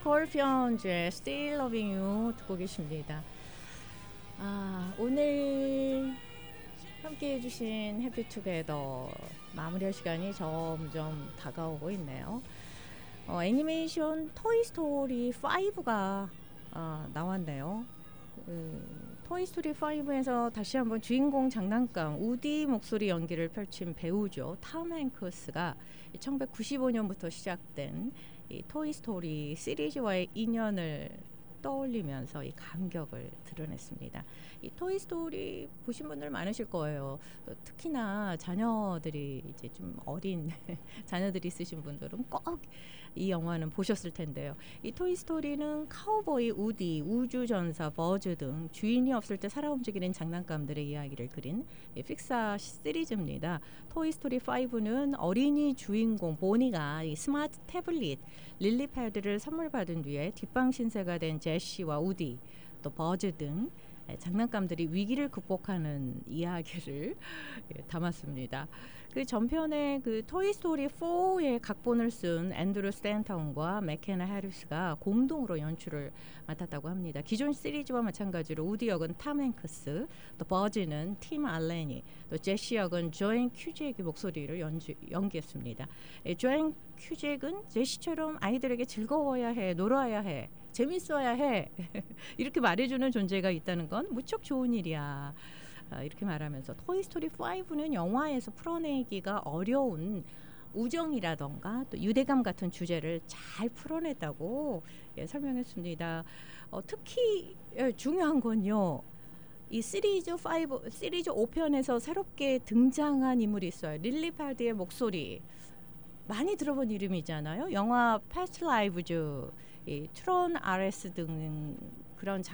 스콜피언즈의 Still Loving You 듣고 계십니다. 오늘 함께 해주신 해피투게더 마무리할 시간이 점점 다가오고 있네요. 애니메이션 토이스토리 5가 나왔네요. 토이스토리 5에서 다시 한번 주인공 장난감 우디 목소리 연기를 펼친 배우죠. 톰 행크스가 1995년부터 시작된 이 토이스토리 시리즈와의 인연을 떠올리면서 이 감격을 드러냈습니다. 이 토이스토리 보신 분들 많으실 거예요. 특히나 자녀들이 이제 좀 어린 자녀들이 있으신 분들은 꼭 이 영화는 보셨을 텐데요. 이 토이스토리는 카우보이 우디, 우주전사 버즈 등 주인이 없을 때 살아 움직이는 장난감들의 이야기를 그린 픽사 시리즈입니다. 토이스토리 5는 어린이 주인공 보니가 이 스마트 태블릿 릴리패드를 선물 받은 뒤에 뒷방 신세가 된 제시와 우디, 또 버즈 등 장난감들이 위기를 극복하는 이야기를 담았습니다. 그 전편에 그 토이스토리 4의 각본을 쓴 앤드루 스탠턴과 맥케나 해리스가 공동으로 연출을 맡았다고 합니다. 기존 시리즈와 마찬가지로 우디 역은 톰 행크스, 또 버즈는 팀 알렌이, 또 제시 역은 조앤 큐잭의 목소리를 연기했습니다. 조앤 큐잭은 제시처럼 아이들에게 즐거워야 해, 놀아야 해, 재밌어야 해 이렇게 말해주는 존재가 있다는 건 무척 좋은 일이야. 이렇게 말하면서 토이스토리 5는 영화에서 풀어내기가 어려운 우정이라던가 또 유대감 같은 주제를 잘 풀어냈다고 설명했습니다. 특히 중요한 건요. 이 시리즈 5편에서 새롭게 등장한 인물이 있어요. 릴리팔드의 목소리. 많이 들어본 이름이잖아요. 영화 패스트 라이브즈, 이 트론 RS 등 그런